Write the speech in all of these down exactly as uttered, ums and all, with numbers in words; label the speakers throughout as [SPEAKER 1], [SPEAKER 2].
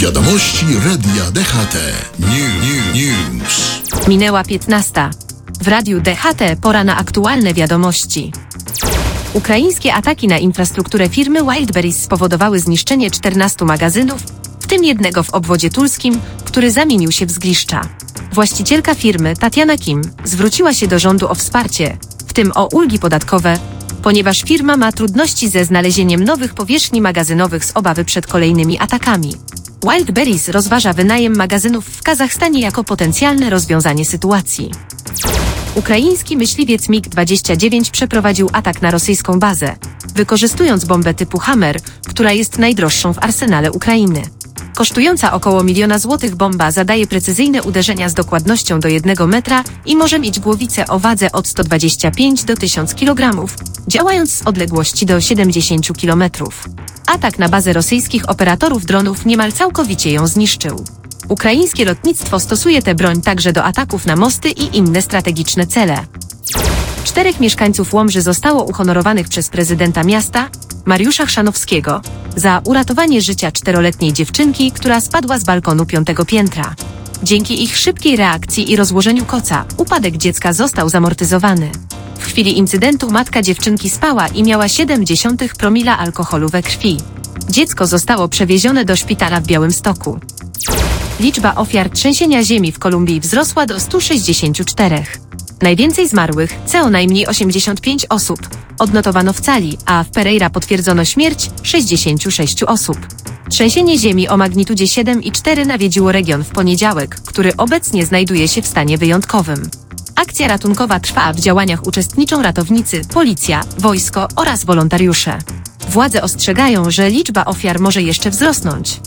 [SPEAKER 1] Wiadomości Radia D H T. New, new, news.
[SPEAKER 2] Minęła piętnasta. W Radiu D H T pora na aktualne wiadomości. Ukraińskie ataki na infrastrukturę firmy Wildberries spowodowały zniszczenie czternastu magazynów, w tym jednego w obwodzie tulskim, który zamienił się w zgliszcza. Właścicielka firmy, Tatiana Kim, zwróciła się do rządu o wsparcie, w tym o ulgi podatkowe, ponieważ firma ma trudności ze znalezieniem nowych powierzchni magazynowych z obawy przed kolejnymi atakami. Wildberries rozważa wynajem magazynów w Kazachstanie jako potencjalne rozwiązanie sytuacji. Ukraiński myśliwiec mig dwadzieścia dziewięć przeprowadził atak na rosyjską bazę, wykorzystując bombę typu Hammer, która jest najdroższą w arsenale Ukrainy. Kosztująca około miliona złotych bomba zadaje precyzyjne uderzenia z dokładnością do jednego metra i może mieć głowicę o wadze od sto dwadzieścia pięć do tysiąca kilogramów, działając z odległości do siedemdziesięciu kilometrów. Atak na bazę rosyjskich operatorów dronów niemal całkowicie ją zniszczył. Ukraińskie lotnictwo stosuje tę broń także do ataków na mosty i inne strategiczne cele. Czterech mieszkańców Łomży zostało uhonorowanych przez prezydenta miasta, Mariusza Chrzanowskiego, za uratowanie życia czteroletniej dziewczynki, która spadła z balkonu piątego piętra. Dzięki ich szybkiej reakcji i rozłożeniu koca, upadek dziecka został zamortyzowany. W chwili incydentu matka dziewczynki spała i miała siedemdziesiąt promila alkoholu we krwi. Dziecko zostało przewiezione do szpitala w Białymstoku. Liczba ofiar trzęsienia ziemi w Kolumbii wzrosła do stu sześćdziesięciu czterech. Najwięcej zmarłych, co najmniej osiemdziesiąt pięć osób, odnotowano w Cali, a w Pereira potwierdzono śmierć sześćdziesięciu sześciu osób. Trzęsienie ziemi o magnitudzie siedem i cztery nawiedziło region w poniedziałek, który obecnie znajduje się w stanie wyjątkowym. Akcja ratunkowa trwa, w działaniach uczestniczą ratownicy, policja, wojsko oraz wolontariusze. Władze ostrzegają, że liczba ofiar może jeszcze wzrosnąć.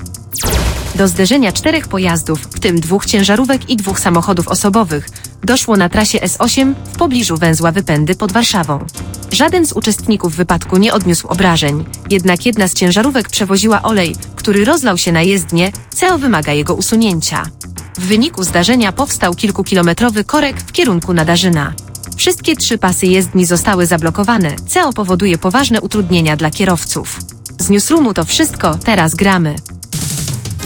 [SPEAKER 2] Do zderzenia czterech pojazdów, w tym dwóch ciężarówek i dwóch samochodów osobowych, doszło na trasie S osiem w pobliżu węzła Wypędy pod Warszawą. Żaden z uczestników wypadku nie odniósł obrażeń, jednak jedna z ciężarówek przewoziła olej, który rozlał się na jezdnię, co wymaga jego usunięcia. W wyniku zdarzenia powstał kilkukilometrowy korek w kierunku Nadarzyna. Wszystkie trzy pasy jezdni zostały zablokowane, co powoduje poważne utrudnienia dla kierowców. Z newsroomu to wszystko, teraz gramy.